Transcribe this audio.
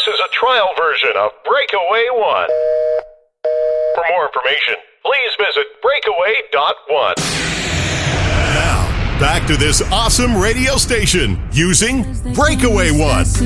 is a trial version of Breakaway One. For more information, please visit breakaway.one. Now, back to this awesome radio station using Breakaway One.